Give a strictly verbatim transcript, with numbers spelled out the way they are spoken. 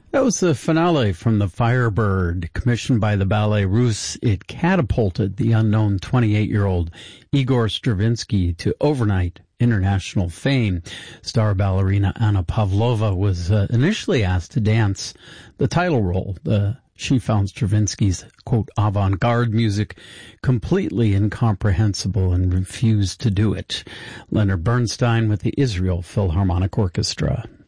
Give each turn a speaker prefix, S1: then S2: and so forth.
S1: That was the finale from The Firebird, commissioned by the Ballet Russe. It catapulted the unknown twenty-eight-year-old Igor Stravinsky to overnight international fame. Star ballerina Anna Pavlova was uh, initially asked to dance the title role. The She found Stravinsky's, quote, avant-garde music completely incomprehensible and refused to do it. Leonard Bernstein with the Israel Philharmonic Orchestra.